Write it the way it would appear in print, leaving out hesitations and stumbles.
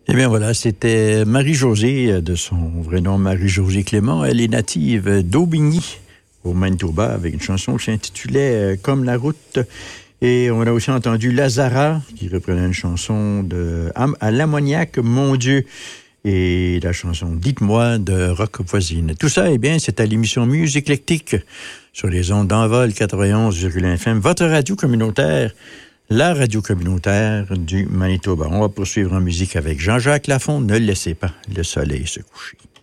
Eh bien voilà, c'était Marie-Josée, de son vrai nom Marie-Josée Clément. Elle est native d'Aubigny, au Manitoba, avec une chanson qui s'intitulait « Comme la route ». Et on a aussi entendu Lazara, qui reprenait une chanson de « À l'ammoniaque, mon Dieu ». Et la chanson « Dites-moi » de Rock Voisine. Tout ça, eh bien, c'est à l'émission Musique éclectique sur les ondes d'Envol 91,1 FM, votre radio communautaire, la radio communautaire du Manitoba. On va poursuivre en musique avec Jean-Jacques Lafont. Ne laissez pas le soleil se coucher.